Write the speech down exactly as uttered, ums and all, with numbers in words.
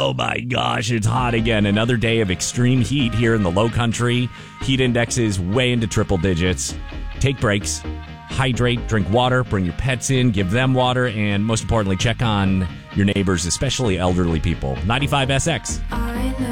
Oh my gosh, it's hot again. Another day of extreme heat here in the low country. Heat index is way into triple digits. Take breaks, hydrate, drink water, bring your pets in, give them water, and most importantly, check on your neighbors, especially elderly people. ninety-five S X.